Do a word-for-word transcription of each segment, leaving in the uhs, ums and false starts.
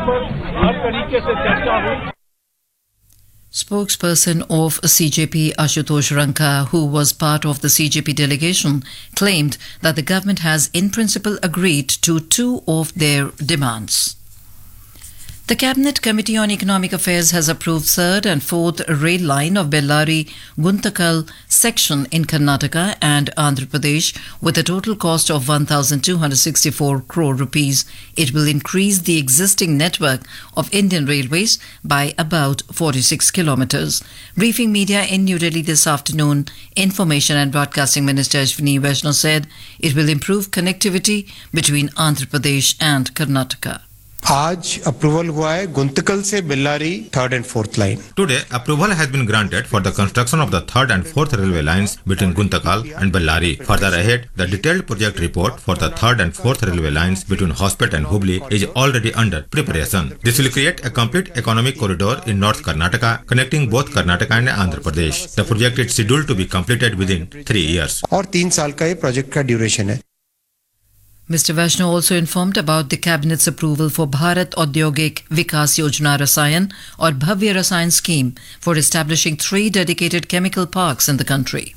पर हर तरीके से चर्चा हुई। Spokesperson of C J P Ashutosh Ranka, who was part of the C J P delegation, claimed that the government has in principle agreed to two of their demands. The Cabinet Committee on Economic Affairs has approved third and fourth rail line of Bellary-Guntakal section in Karnataka and Andhra Pradesh with a total cost of one thousand two hundred sixty-four crore rupees. It will increase the existing network of Indian Railways by about forty-six kilometers. Briefing media in New Delhi this afternoon, Information and Broadcasting Minister Ashwini Vaishnaw said it will improve connectivity between Andhra Pradesh and Karnataka. आज approval हुआ है गुंतकल से Bellary third and fourth line. Today, approval has been granted for the construction of the third and fourth railway lines between Guntakal and Bellary. Further ahead, the detailed project report for the third and fourth railway lines between Hospet and Hubli is already under preparation. This will create a complete economic corridor in North Karnataka, connecting both Karnataka and Andhra Pradesh. The project is scheduled to be completed within three years. और तीन साल का ये project का duration है. Mister Vaishnaw also informed about the Cabinet's approval for Bharat Audyogik Vikas Yojana Rasayan or Bhavya Rasayan scheme for establishing three dedicated chemical parks in the country.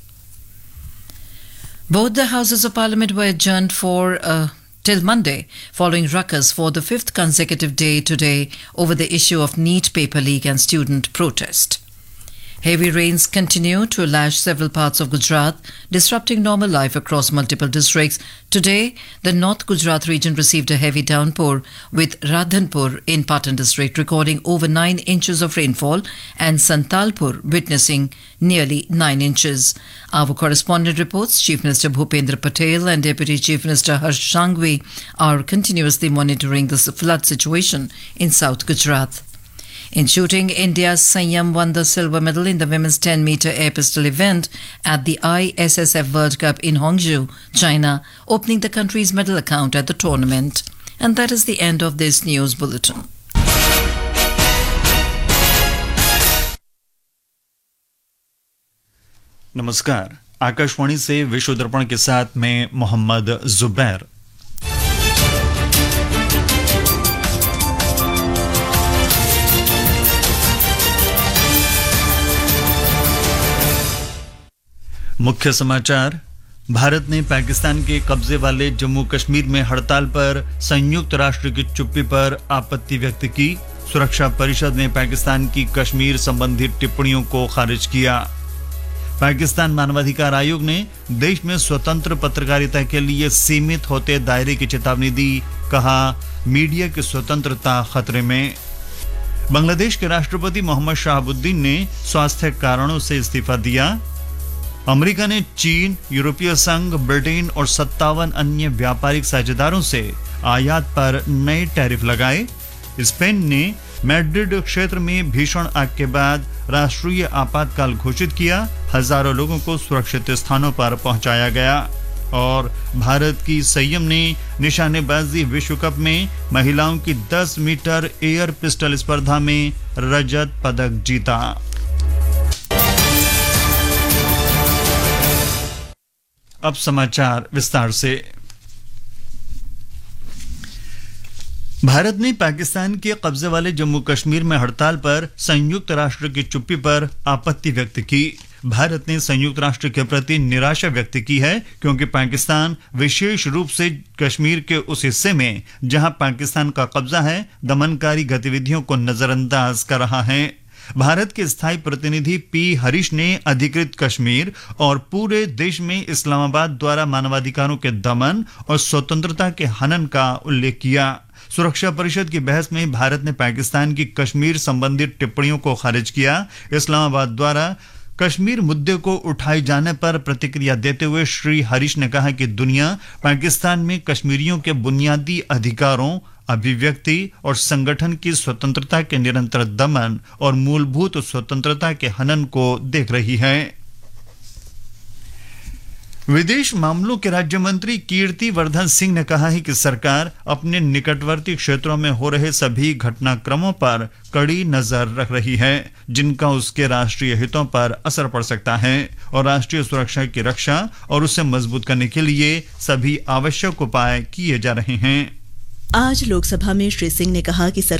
Both the Houses of Parliament were adjourned for uh, till Monday, following ruckus for the fifth consecutive day today over the issue of NEET paper leak and student protest. Heavy rains continue to lash several parts of Gujarat, disrupting normal life across multiple districts. Today, the North Gujarat region received a heavy downpour, with Radhanpur in Patan district recording over nine inches of rainfall and Santalpur witnessing nearly nine inches. Our correspondent reports Chief Minister Bhupendra Patel and Deputy Chief Minister Harsh Sangvi are continuously monitoring the flood situation in South Gujarat. In shooting, India's Sanyam won the silver medal in the women's ten meter air pistol event at the I S S F World Cup in Hangzhou, China, opening the country's medal account at the tournament. And that is the end of this news bulletin. नमस्कार, आकाशवाणी से विश्व दर्पण के साथ मैं मोहम्मद जुबैर। मुख्य समाचार। भारत ने पाकिस्तान के कब्जे वाले जम्मू कश्मीर में हड़ताल पर संयुक्त राष्ट्र की चुप्पी पर आपत्ति व्यक्त की। सुरक्षा परिषद ने पाकिस्तान की कश्मीर संबंधी टिप्पणियों को खारिज किया। पाकिस्तान मानवाधिकार आयोग ने देश में स्वतंत्र पत्रकारिता के लिए सीमित होते दायरे की चेतावनी दी। कहा, मीडिया की स्वतंत्रता खतरे में। बांग्लादेश के राष्ट्रपति मोहम्मद शाहबुद्दीन ने स्वास्थ्य कारणों से इस्तीफा दिया। अमेरिका ने चीन, यूरोपीय संघ, ब्रिटेन और सत्तावन अन्य व्यापारिक साझेदारों से आयात पर नए टैरिफ लगाए। स्पेन ने मैड्रिड क्षेत्र में भीषण आग के बाद राष्ट्रीय आपातकाल घोषित किया। हजारों लोगों को सुरक्षित स्थानों पर पहुंचाया गया। और भारत की संयम ने निशानेबाजी विश्व कप में महिलाओं की दस मीटर एयर पिस्टल स्पर्धा में रजत पदक जीता। अब समाचार विस्तार से। भारत ने पाकिस्तान के कब्जे वाले जम्मू कश्मीर में हड़ताल पर संयुक्त राष्ट्र की चुप्पी पर आपत्ति व्यक्त की। भारत ने संयुक्त राष्ट्र के प्रति निराशा व्यक्त की है क्योंकि पाकिस्तान विशेष रूप से कश्मीर के उस हिस्से में जहां पाकिस्तान का कब्जा है दमनकारी गतिविधियों को नजरअंदाज कर रहा है। भारत के स्थायी प्रतिनिधि पी हरीश ने अधिकृत कश्मीर और पूरे देश में इस्लामाबाद द्वारा मानवाधिकारों के दमन और स्वतंत्रता के हनन का उल्लेख किया। सुरक्षा परिषद की बहस में भारत ने पाकिस्तान की कश्मीर संबंधी टिप्पणियों को खारिज किया। इस्लामाबाद द्वारा कश्मीर मुद्दे को उठाए जाने पर प्रतिक्रिया देते हुए श्री हरीश ने कहा कि दुनिया पाकिस्तान में कश्मीरियों के बुनियादी अधिकारों, अभिव्यक्ति और संगठन की स्वतंत्रता के निरंतर दमन और मूलभूत स्वतंत्रता के हनन को देख रही है। विदेश मामलों के राज्य मंत्री कीर्ति वर्धन सिंह ने कहा है कि सरकार अपने निकटवर्ती क्षेत्रों में हो रहे सभी घटनाक्रमों पर कड़ी नजर रख रही है जिनका उसके राष्ट्रीय हितों पर असर पड़ सकता है और राष्ट्रीय सुरक्षा की रक्षा और उसे मजबूत करने के लिए सभी आवश्यक उपाय किए जा रहे हैं। आज लोकसभा में श्री सिंह ने कहा कि सरकार